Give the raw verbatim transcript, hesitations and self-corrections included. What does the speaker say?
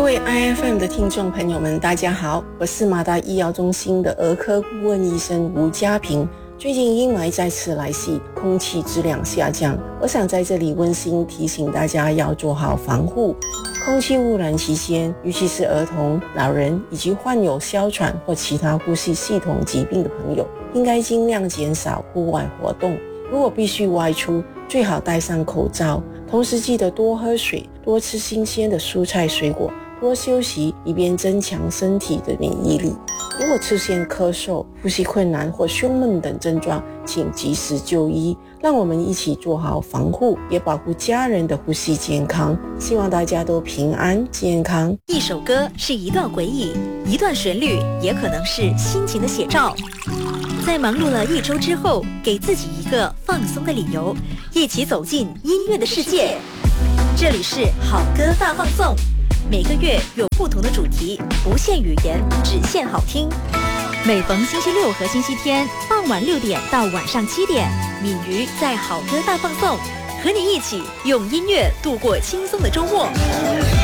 各位 I F M 的听众朋友们，大家好，我是马大医药中心的儿科顾问医生吴家平。最近阴霾再次来袭，空气质量下降，我想在这里温馨提醒大家要做好防护。空气污染期间，尤其是儿童、老人以及患有哮喘或其他呼吸系统疾病的朋友，应该尽量减少户外活动。如果必须外出，最好戴上口罩，同时记得多喝水，多吃新鲜的蔬菜水果，多休息，以便增强身体的免疫力。如果出现咳嗽、呼吸困难或胸闷等症状，请及时就医。让我们一起做好防护，也保护家人的呼吸健康。希望大家都平安健康。 一首歌是一段回忆，一段旋律也可能是心情的写照。在忙碌了一周之后，给自己一个放松的理由，一起走进音乐的世界。这里是好歌大放送，每个月有不同的主题，不限语言，只限好听。每逢星期六和星期天傍晚六点到晚上七点，敏瑜在好歌大放送，和你一起用音乐度过轻松的周末。